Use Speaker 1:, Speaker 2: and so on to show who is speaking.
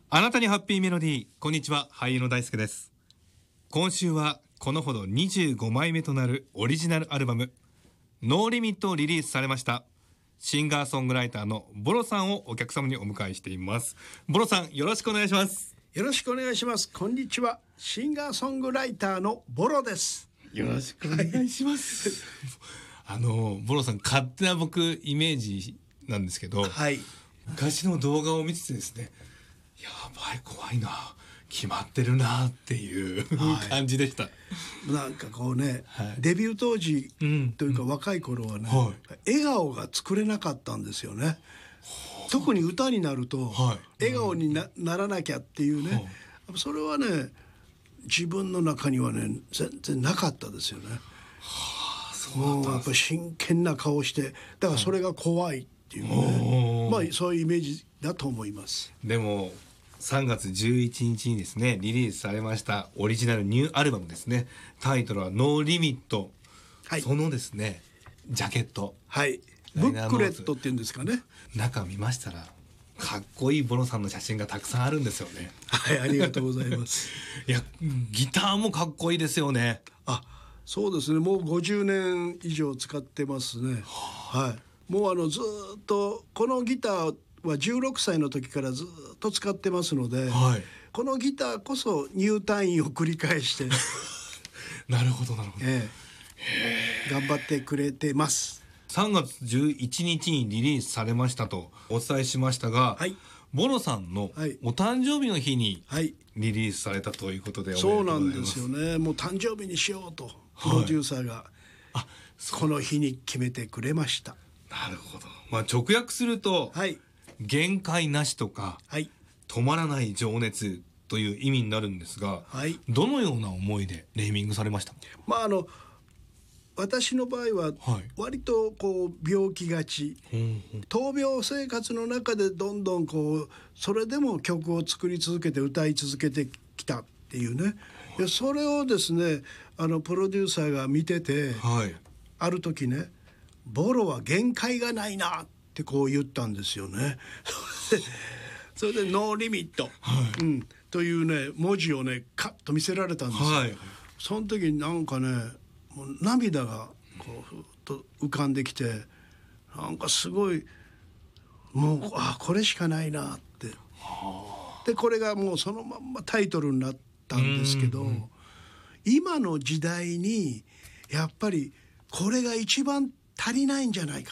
Speaker 1: あなたにハッピーメロディー。こんにちは、俳優の大輔です。今週はこのほど25枚目となるオリジナルアルバムノーリミットをリリースされました。シンガーソングライターのボロさんをお客様にお迎えしています。ボロさん、よろしくお願いします。
Speaker 2: よろしくお願いします。こんにちは、シンガーソングライターのボロです。
Speaker 1: よろしくお願いします。ボロさん、勝手な僕イメージなんですけど、
Speaker 2: はい、
Speaker 1: 昔の動画を見ててですね、やばい、怖いな、決まってるなっていう、感じでした。
Speaker 2: なんかこうね、
Speaker 1: はい、
Speaker 2: デビュー当時というか若い頃はね、笑顔が作れなかったんですよね。特に歌になると、笑顔に ならなきゃっていうね、それはね自分の中にはね全然なかったですよね。もうやっぱ真剣な顔して、だからそれが怖いっていうね、まあそういうイメージだと思います。
Speaker 1: でも3月11日にですねリリースされましたオリジナルニューアルバムですね。タイトルはノーリミット、そのですねジャケット、
Speaker 2: ブックレットっていうんですかね。
Speaker 1: 中見ましたらかっこいいボロさんの写真がたくさんあるんですよね。
Speaker 2: はい、ありがとうございます。
Speaker 1: いや、ギターもかっこいいですよね。
Speaker 2: そうですね、もう50年以上使ってますね。もうずっとこのギターは16歳の時からずっと使ってますので、このギターこそ入退院を繰り返して
Speaker 1: なるほどなるほど、
Speaker 2: 頑張ってくれてます。
Speaker 1: 3月11日にリリースされましたとお伝えしましたが、ボロさんのお誕生日の日にリリースされたということで、
Speaker 2: そうなんですよね。もう誕生日にしようとプロデューサーがこの日に決めてくれました。
Speaker 1: なるほど、直訳すると、限界なしとか、止まらない情熱という意味になるんですが、どのような思いでネーミングされましたか？
Speaker 2: 私の場合は割とこう病気がち、闘病生活の中でどんどんこうそれでも曲を作り続けて歌い続けてきたっていうね、それをですねプロデューサーが見てて、ある時ね、ボロは限界がないなってこう言ったんですよね。それでノーリミット、というね文字をねカッと見せられたんですよ。その時になんかねもう涙がこうふっと浮かんできて、なんかすごいもうこれしかないなって、でこれがもうそのまんまタイトルになったんですけど、今の時代にやっぱりこれが一番足りないんじゃないか